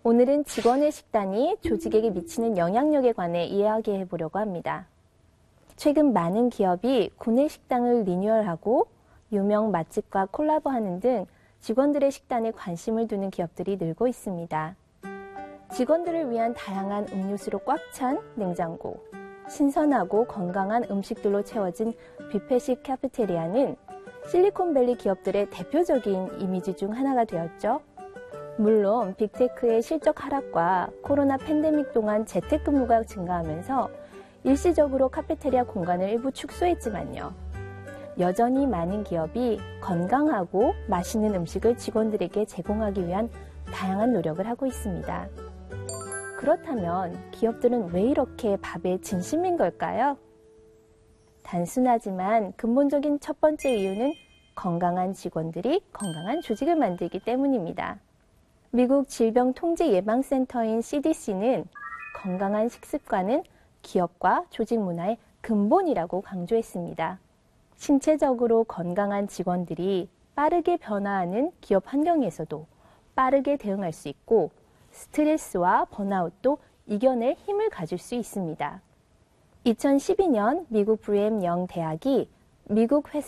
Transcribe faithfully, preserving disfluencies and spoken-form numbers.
오늘은 직원의 식단이 조직에게 미치는 영향력에 관해 이야기해 보려고 합니다. 최근 많은 기업이 구내 식당을 리뉴얼하고 유명 맛집과 콜라보하는 등 직원들의 식단에 관심을 두는 기업들이 늘고 있습니다. 직원들을 위한 다양한 음료수로 꽉 찬 냉장고, 신선하고 건강한 음식들로 채워진 뷔페식 카페테리아는 실리콘밸리 기업들의 대표적인 이미지 중 하나가 되었죠. 물론 빅테크의 실적 하락과 코로나 팬데믹 동안 재택근무가 증가하면서 일시적으로 카페테리아 공간을 일부 축소했지만요. 여전히 많은 기업이 건강하고 맛있는 음식을 직원들에게 제공하기 위한 다양한 노력을 하고 있습니다. 그렇다면 기업들은 왜 이렇게 밥에 진심인 걸까요? 단순하지만 근본적인 첫 번째 이유는 건강한 직원들이 건강한 조직을 만들기 때문입니다. 미국 질병통제예방센터인 씨디씨는 건강한 식습관은 기업과 조직 문화의 근본이라고 강조했습니다. 신체적으로 건강한 직원들이 빠르게 변화하는 기업 환경에서도 빠르게 대응할 수 있고 스트레스와 번아웃도 이겨낼 힘을 가질 수 있습니다. 이천십이 년 미국 브리엠 영 대학이 미국 회사